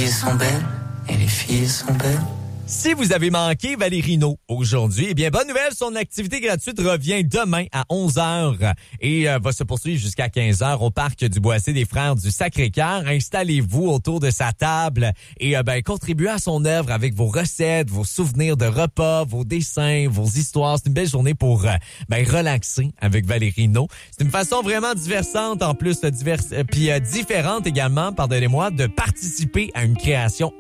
filles sont belles et les filles sont belles. Si vous avez manqué Valérie No aujourd'hui, eh bien, bonne nouvelle, son activité gratuite revient demain à 11h et va se poursuivre jusqu'à 15h au parc du Boissé des Frères du Sacré-Cœur. Installez-vous autour de sa table et contribuez à son œuvre avec vos recettes, vos souvenirs de repas, vos dessins, vos histoires. C'est une belle journée pour relaxer avec Valérie No. C'est une façon vraiment diversante, en plus différente également, pardonnez-moi, de participer à une création